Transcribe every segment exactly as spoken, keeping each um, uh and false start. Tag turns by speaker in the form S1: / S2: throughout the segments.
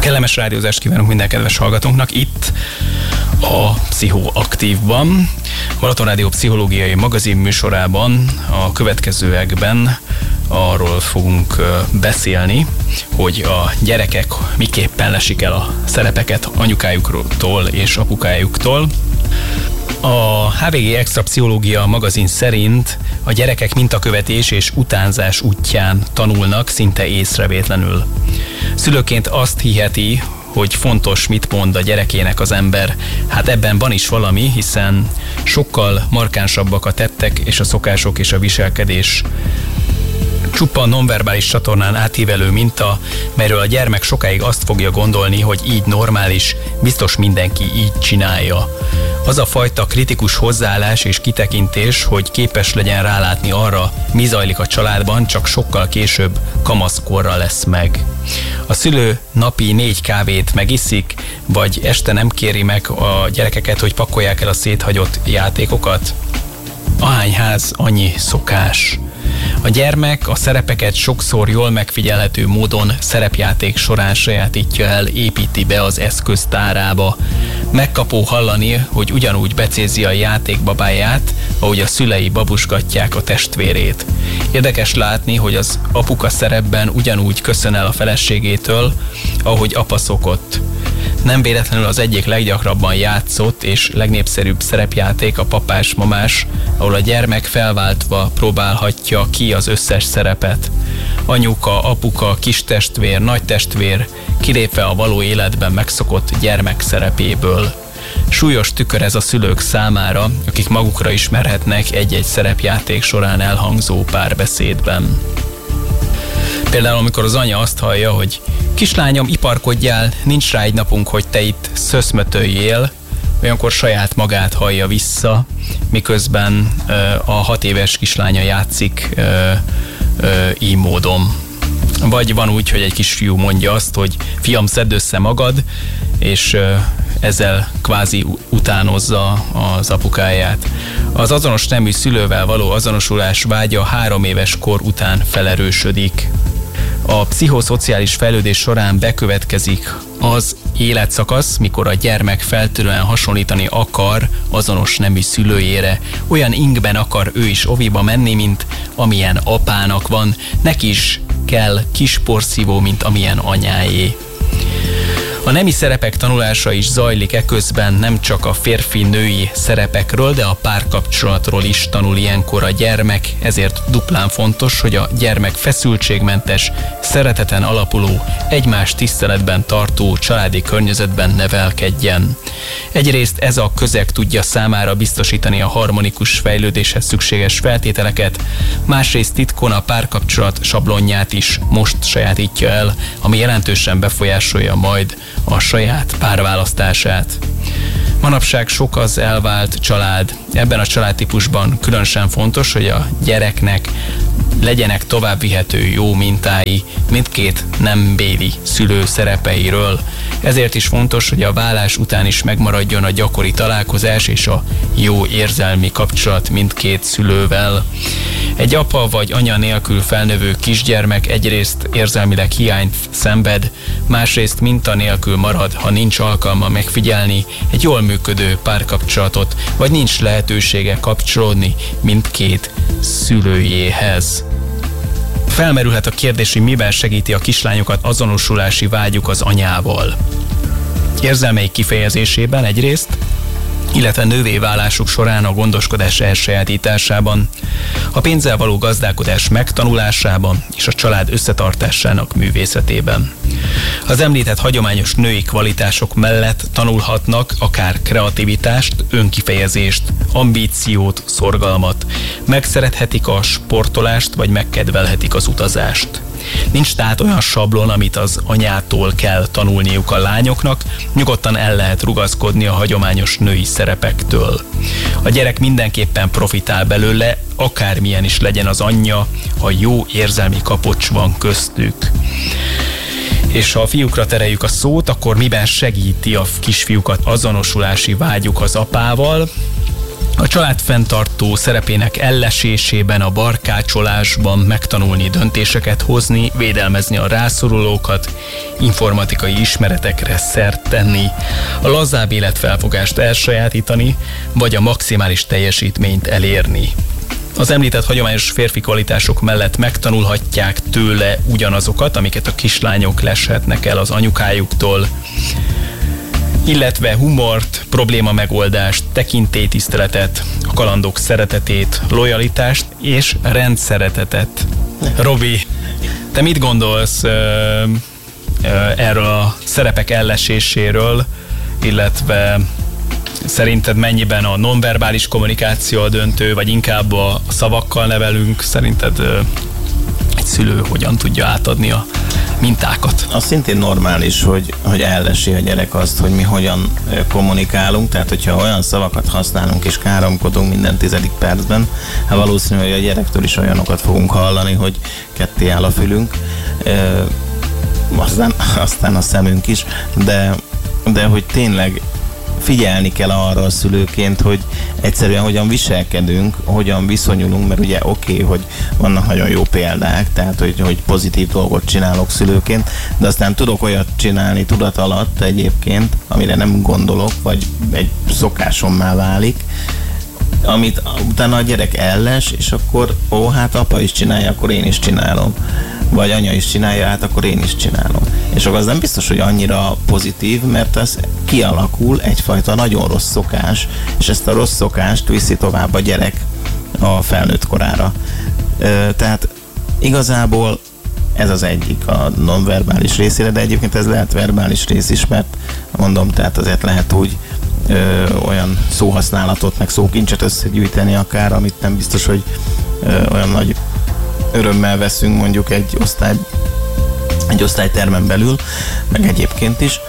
S1: Kellemes rádiózást kívánunk minden kedves hallgatónknak itt a Pszichoaktívban, Balaton Rádió pszichológiai magazin műsorában. A következőekben arról fogunk beszélni, hogy a gyerekek miképpen lesik el a szerepeket anyukájuktól és apukájuktól. A há vé gé Extra Pszichológia magazin szerint a gyerekek mintakövetés és utánzás útján tanulnak szinte észrevétlenül. Szülőként azt hiheti, hogy fontos, mit mond a gyerekének az ember. Hát ebben van is valami, hiszen sokkal markánsabbak a tettek és a szokások és a viselkedés. Csupa nonverbális csatornán átívelő minta, melyről a gyermek sokáig azt fogja gondolni, hogy így normális, biztos mindenki így csinálja. Az a fajta kritikus hozzáállás és kitekintés, hogy képes legyen rálátni arra, mi zajlik a családban, csak sokkal később, kamaszkorra lesz meg. A szülő napi négy kávét megiszik, vagy este nem kéri meg a gyerekeket, hogy pakolják el a széthagyott játékokat? Ahány ház, annyi szokás. A gyermek a szerepeket sokszor jól megfigyelhető módon szerepjáték során sajátítja el, építi be az eszköztárába. Megkapó hallani, hogy ugyanúgy becézi a játékbabáját, ahogy a szülei babusgatják a testvérét. Érdekes látni, hogy az apuka szerepben ugyanúgy köszön el a feleségétől, ahogy apa szokott. Nem véletlenül az egyik leggyakrabban játszott és legnépszerűbb szerepjáték a papás-mamás, ahol a gyermek felváltva próbálhatja ki az összes szerepet. Anyuka, apuka, kistestvér, nagytestvér, kilépve a való életben megszokott gyermek szerepéből. Súlyos tükör ez a szülők számára, akik magukra ismerhetnek egy-egy szerepjáték során elhangzó párbeszédben. Például amikor az anya azt hallja, hogy kislányom, iparkodjál, nincs rá egy napunk, hogy te itt szöszmötöljél, olyankor saját magát hallja vissza, miközben ö, a hat éves kislánya játszik ö, ö, így módon. Vagy van úgy, hogy egy kisfiú mondja azt, hogy fiam, szedd össze magad, és ö, ezzel kvázi utánozza az apukáját. Az azonos nemű szülővel való azonosulás vágya három éves kor után felerősödik. A pszichoszociális fejlődés során bekövetkezik az életszakasz, mikor a gyermek feltűnően hasonlítani akar azonos nemű szülőjére. Olyan ingben akar ő is oviba menni, mint amilyen apának van. Neki is kell kis porszívó, mint amilyen anyáé. A nemi szerepek tanulása is zajlik eközben, nem csak a férfi-női szerepekről, de a párkapcsolatról is tanul ilyenkor a gyermek, ezért duplán fontos, hogy a gyermek feszültségmentes, szereteten alapuló, egymást tiszteletben tartó családi környezetben nevelkedjen. Egyrészt ez a közeg tudja számára biztosítani a harmonikus fejlődéshez szükséges feltételeket, másrészt titkon a párkapcsolat sablonját is most sajátítja el, ami jelentősen befolyásolja majd a saját párválasztását. Manapság sok az elvált család. Ebben a családtípusban különösen fontos, hogy a gyereknek legyenek továbbvihető jó mintái mindkét nembéli szülő szerepeiről. Ezért is fontos, hogy a válás után is megmaradjon a gyakori találkozás és a jó érzelmi kapcsolat mindkét szülővel. Egy apa vagy anya nélkül felnövő kisgyermek egyrészt érzelmileg hiányt szenved, másrészt minta nélkül marad, ha nincs alkalma megfigyelni egy jól működő párkapcsolatot, vagy nincs lehetősége kapcsolódni mindkét szülőjéhez. Felmerülhet a kérdés, hogy miben segíti a kislányokat azonosulási vágyuk az anyával. Érzelmeik kifejezésében egyrészt, illetve nővé válásuk során a gondoskodás elsajátításában, a pénzzel való gazdálkodás megtanulásában és a család összetartásának művészetében. Az említett hagyományos női kvalitások mellett tanulhatnak akár kreativitást, önkifejezést, ambíciót, szorgalmat, megszerethetik a sportolást vagy megkedvelhetik az utazást. Nincs tehát olyan sablon, amit az anyától kell tanulniuk a lányoknak, nyugodtan el lehet rugaszkodni a hagyományos női szerepektől. A gyerek mindenképpen profitál belőle, akármilyen is legyen az anyja, ha jó érzelmi kapocs van köztük. És ha a fiúkra tereljük a szót, akkor miben segíti a kisfiúkat azonosulási vágyuk az apával? A családfenntartó szerepének ellesésében, a barkácsolásban megtanulni döntéseket hozni, védelmezni a rászorulókat, informatikai ismeretekre szert tenni, a lazább életfelfogást elsajátítani, vagy a maximális teljesítményt elérni. Az említett hagyományos férfi kvalitások mellett megtanulhatják tőle ugyanazokat, amiket a kislányok leshetnek el az anyukájuktól, illetve humort, probléma megoldást, tekintélytiszteletet, a kalandok szeretetét, lojalitást és rendszeretetet. Robi, te mit gondolsz uh, uh, erről a szerepek elleséséről, illetve szerinted mennyiben a nonverbális kommunikáció a döntő, vagy inkább a szavakkal nevelünk? Szerinted uh, egy szülő hogyan tudja átadni a mintákat?
S2: Az szintén normális, hogy, hogy ellesi a gyerek azt, hogy mi hogyan kommunikálunk, tehát hogyha olyan szavakat használunk és káromkodunk minden tizedik percben, hát valószínű, hogy a gyerektől is olyanokat fogunk hallani, hogy ketté áll a fülünk, e, aztán, aztán a szemünk is, de, de hogy tényleg figyelni kell arra a szülőként, hogy egyszerűen hogyan viselkedünk, hogyan viszonyulunk, mert ugye oké, okay, hogy vannak nagyon jó példák, tehát hogy, hogy pozitív dolgot csinálok szülőként, de aztán tudok olyat csinálni tudat alatt egyébként, amire nem gondolok, vagy egy szokásommá válik, amit utána a gyerek elles, és akkor ó, hát apa is csinálja, akkor én is csinálom. Vagy anya is csinálja, hát akkor én is csinálom. És akkor az nem biztos, hogy annyira pozitív, mert ez kialakul egyfajta nagyon rossz szokás, és ezt a rossz szokást viszi tovább a gyerek a felnőtt korára. Tehát igazából ez az egyik a nonverbális részére, de egyébként ez lehet verbális rész is, mert mondom, tehát azért lehet úgy ö, olyan szóhasználatot, meg szókincset összegyűjteni akár, amit nem biztos, hogy ö, olyan nagy örömmel veszünk mondjuk egy osztály, egy osztálytermen belül, meg egyébként is.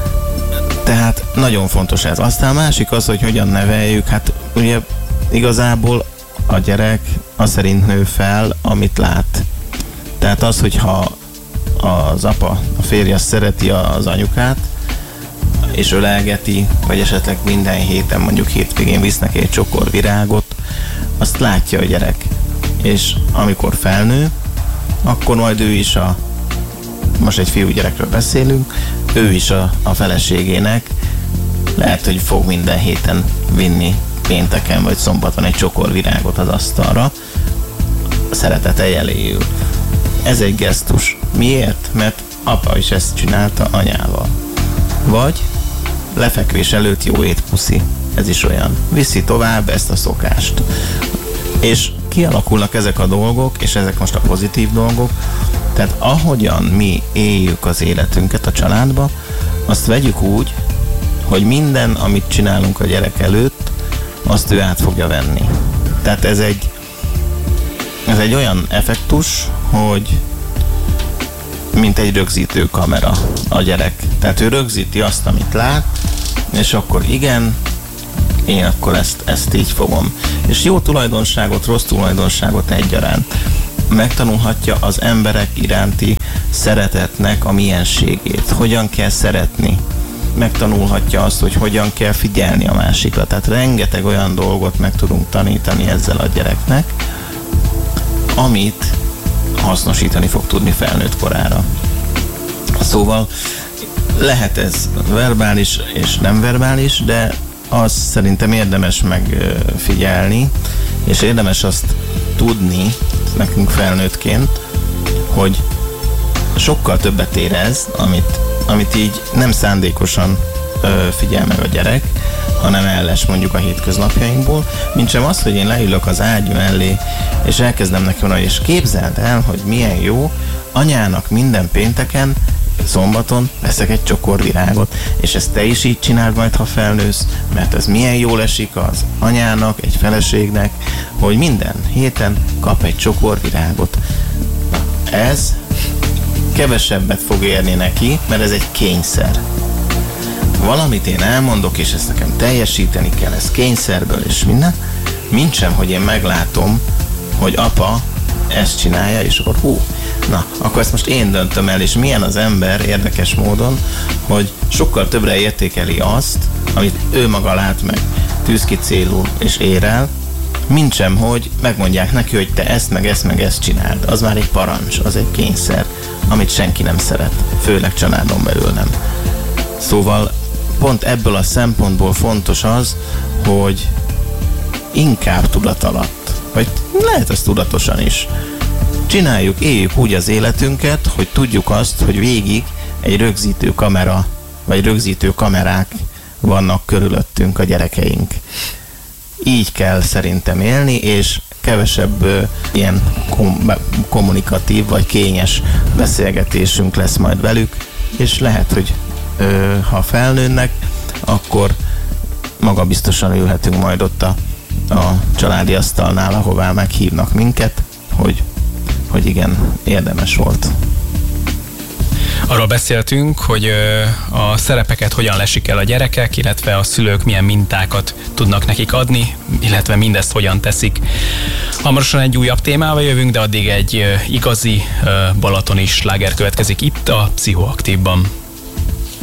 S2: Tehát nagyon fontos ez. Aztán a másik az, hogy hogyan neveljük, hát ugye igazából a gyerek az szerint nő fel, amit lát. Tehát az, hogyha az apa, a férje szereti az anyukát, és ölelgeti, vagy esetleg minden héten, mondjuk hétvégén visz neki egy csokor virágot, azt látja a gyerek. És amikor felnő, akkor majd ő is a, most egy fiúgyerekről beszélünk, ő is a, a feleségének lehet, hogy fog minden héten vinni pénteken vagy szombaton egy csokor virágot az asztalra, szeretete jeléül. Ez egy gesztus. Miért? Mert apa is ezt csinálta anyával. Vagy lefekvés előtt jó étpuszi. Ez is olyan. Viszi tovább ezt a szokást. És kialakulnak ezek a dolgok, és ezek most a pozitív dolgok. Tehát ahogyan mi éljük az életünket a családba, azt vegyük úgy, hogy minden, amit csinálunk a gyerek előtt, azt ő át fogja venni. Tehát ez egy ez egy olyan effektus, hogy mint egy rögzítő kamera a gyerek. Tehát ő rögzíti azt, amit lát, és akkor igen, én akkor ezt, ezt így fogom. És jó tulajdonságot, rossz tulajdonságot egyaránt megtanulhatja az emberek iránti szeretetnek a mienségét. Hogyan kell szeretni. Megtanulhatja azt, hogy hogyan kell figyelni a másikra. Tehát rengeteg olyan dolgot meg tudunk tanítani ezzel a gyereknek, amit hasznosítani fog tudni felnőtt korára. Szóval lehet ez verbális és nem verbális, de azt szerintem érdemes megfigyelni, és érdemes azt tudni nekünk felnőttként, hogy sokkal többet érez, amit, amit így nem szándékosan ö, figyel meg a gyerek, hanem elles mondjuk a hétköznapjainkból, mintsem az, hogy én leülök az ágy mellé, és elkezdem neki mondani, és képzeld el, hogy milyen jó, anyának minden pénteken, szombaton veszek egy csokor virágot, és ezt te is így csináld majd, ha felnősz, mert ez milyen jól esik az anyának, egy feleségnek, hogy minden héten kap egy csokor virágot. Na, ez kevesebbet fog érni neki, mert ez egy kényszer. Valamit én elmondok, és ezt nekem teljesíteni kell, ez kényszerből és minden, mintsem, hogy én meglátom, hogy apa ezt csinálja, és akkor hú, na, akkor ezt most én döntöm el, és milyen az ember érdekes módon, hogy sokkal többre értékeli azt, amit ő maga lát meg. tűz ki célul és ér el, mintsem, hogy megmondják neki, hogy te ezt, meg ezt, meg ezt csináld. Az már egy parancs, az egy kényszer, amit senki nem szeret, főleg családon belül nem. Szóval pont ebből a szempontból fontos az, hogy inkább tudat alatt, vagy lehet ez tudatosan is, csináljuk, éljük úgy az életünket, hogy tudjuk azt, hogy végig egy rögzítő kamera, vagy rögzítő kamerák vannak körülöttünk a gyerekeink. Így kell szerintem élni, és kevesebb ö, ilyen kom- kommunikatív vagy kényes beszélgetésünk lesz majd velük, és lehet, hogy ö, ha felnőnek, akkor magabiztosan ülhetünk majd ott a, a családi asztalnál, ahová meghívnak minket, hogy, hogy igen, érdemes volt.
S1: Arról beszéltünk, hogy a szerepeket hogyan lesik el a gyerekek, illetve a szülők milyen mintákat tudnak nekik adni, illetve mindezt hogyan teszik. Hamarosan egy újabb témával jövünk, de addig egy igazi balatoni sláger következik itt a Pszichoaktívban.